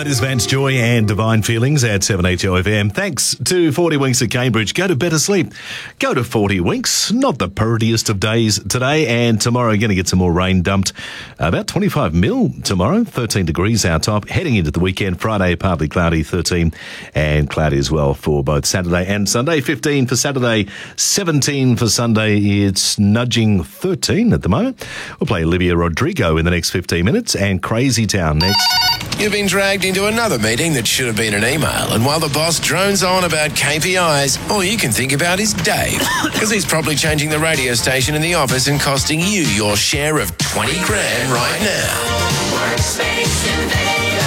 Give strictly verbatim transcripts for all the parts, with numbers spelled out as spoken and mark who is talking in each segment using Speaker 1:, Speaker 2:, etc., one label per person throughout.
Speaker 1: is Vance Joy and Divine Feelings at seven H O F M. Thanks to forty Winks at Cambridge. Go to better sleep. Go to forty Winks. Not the prettiest of days today, and tomorrow going to get some more rain dumped. About twenty-five mil tomorrow, thirteen degrees our top. Heading into the weekend, Friday partly cloudy, thirteen, and cloudy as well for both Saturday and Sunday. fifteen for Saturday, seventeen for Sunday. It's nudging thirteen at the moment. We'll play Olivia Rodrigo in the next fifteen minutes, and Crazy Town next.
Speaker 2: You've been dragged into another meeting that should have been an email, and while the boss drones on about K P Is, all you can think about is Dave, because he's probably changing the radio station in the office and costing you your share of twenty grand right now. Workspace Invaders.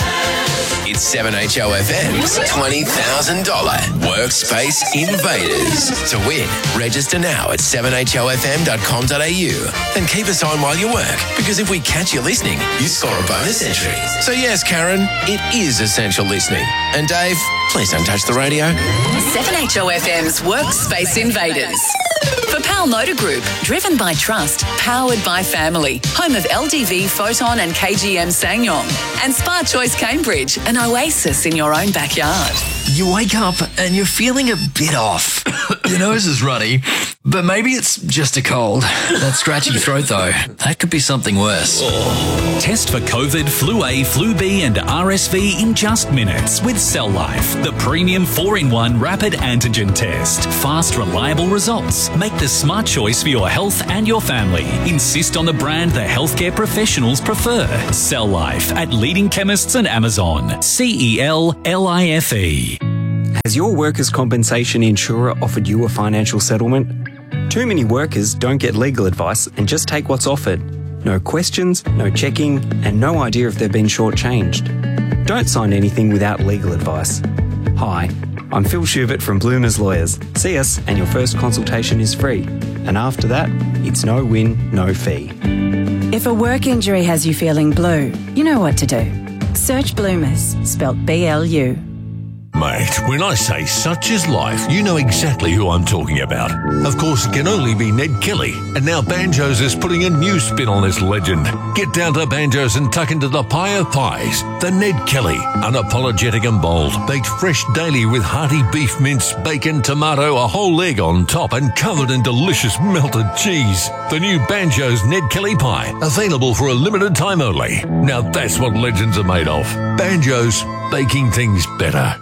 Speaker 2: It's seven H O F M's twenty thousand dollars Workspace Invaders. To win, register now at seven H O F M dot com dot A U and keep us on while you work, because if we catch you listening, you score a bonus entry. So yes, Karen, it is essential listening. And Dave, please don't touch the radio.
Speaker 3: seven H O F M's Workspace Invaders. For Pal Motor Group, driven by trust, powered by family, home of L D V, Photon and K G M Ssangyong, and Spa Choice Cambridge, an oasis in your own backyard.
Speaker 4: You wake up and you're feeling a bit off. Your nose is runny, but maybe it's just a cold. That scratchy throat, though, that could be something worse.
Speaker 5: Test for COVID, Flu A, Flu B and R S V in just minutes with Cell Life, the premium four in one rapid antigen test. Fast, reliable results. Make the smart choice for your health and your family. Insist on the brand the healthcare professionals prefer. Cell Life at leading chemists and Amazon. C E L L I F E.
Speaker 6: Has your workers' compensation insurer offered you a financial settlement? Too many workers don't get legal advice and just take what's offered. No questions, no checking, and no idea if they've been shortchanged. Don't sign anything without legal advice. Hi, I'm Phil Schubert from Bloomers Lawyers. See us and your first consultation is free. And after that, it's no win, no fee.
Speaker 7: If a work injury has you feeling blue, you know what to do. Search Bloomers, spelt B L U.
Speaker 8: Mate, when I say such is life, you know exactly who I'm talking about. Of course, it can only be Ned Kelly. And now Banjos is putting a new spin on this legend. Get down to Banjos and tuck into the pie of pies. The Ned Kelly, unapologetic and bold, baked fresh daily with hearty beef mince, bacon, tomato, a whole egg on top and covered in delicious melted cheese. The new Banjos Ned Kelly pie, available for a limited time only. Now that's what legends are made of. Banjos, baking things better.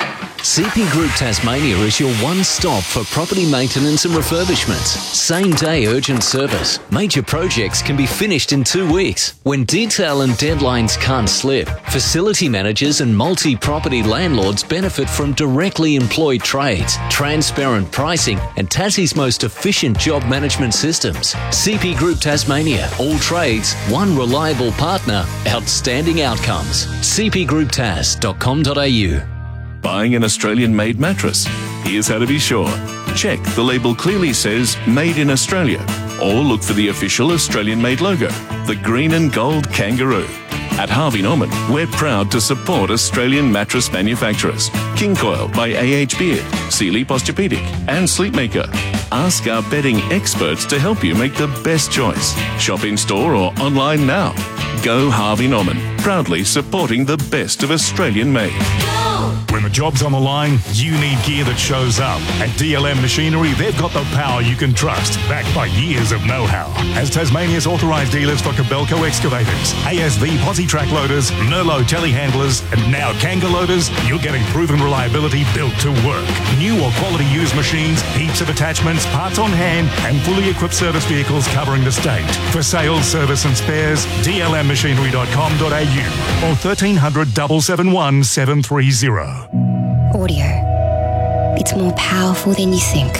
Speaker 9: C P Group Tasmania is your one-stop for property maintenance and refurbishments. Same-day urgent service. Major projects can be finished in two weeks. When detail and deadlines can't slip, facility managers and multi-property landlords benefit from directly employed trades, transparent pricing, and Tassie's most efficient job management systems. C P Group Tasmania. All trades, one reliable partner, outstanding outcomes. c p group tas dot com dot a u.
Speaker 10: Buying an Australian-made mattress? Here's how to be sure. Check the label clearly says Made in Australia, or look for the official Australian-made logo, the green and gold kangaroo. At Harvey Norman, we're proud to support Australian mattress manufacturers. King Coil by A H Beard, Sealy Posturepedic and Sleepmaker. Ask our bedding experts to help you make the best choice. Shop in-store or online now. Go Harvey Norman, proudly supporting the best of Australian-made.
Speaker 11: When the job's on the line, you need gear that shows up. At D L M Machinery, they've got the power you can trust, backed by years of know-how. As Tasmania's authorised dealers for Kobelco excavators, A S V posi track loaders, Nerlo telehandlers, and now Kanga loaders, you're getting proven reliability built to work. New or quality used machines, heaps of attachments, parts on hand, and fully equipped service vehicles covering the state. For sales, service and spares, d l m machinery dot com dot a u or thirteen hundred, seven seven one, seven three zero.
Speaker 12: Audio. It's more powerful than you think.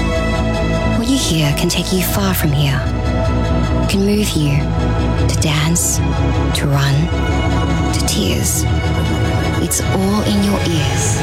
Speaker 12: What you hear can take you far from here. It can move you to dance, to run, to tears. It's all in your ears.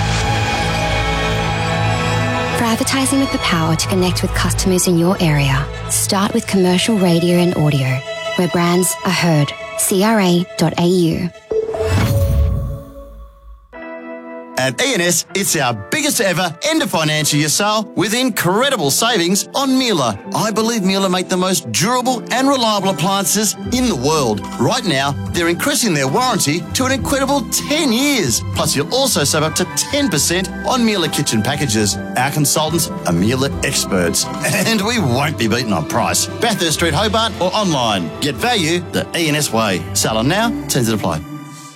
Speaker 12: For advertising with the power to connect with customers in your area, start with commercial radio and audio, where brands are heard. c r a dot a u.
Speaker 13: At E and S, it's our biggest ever end of financial year sale with incredible savings on Miele. I believe Miele make the most durable and reliable appliances in the world. Right now, they're increasing their warranty to an incredible ten years. Plus, you'll also save up to ten percent on Miele kitchen packages. Our consultants are Miele experts, and we won't be beaten on price. Bathurst Street, Hobart, or online. Get value the E and S way. Sale on now, terms and apply.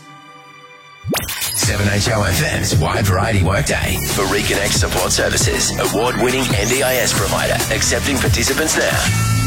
Speaker 2: seven H O F M's Wide Variety Workday for Reconnect Support Services, award-winning N D I S provider, accepting participants now.